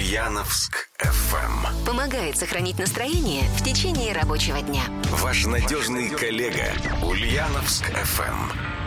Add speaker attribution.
Speaker 1: Ульяновск FM.
Speaker 2: Помогает сохранить настроение в течение рабочего дня.
Speaker 1: Ваш надежный коллега Ульяновск FM.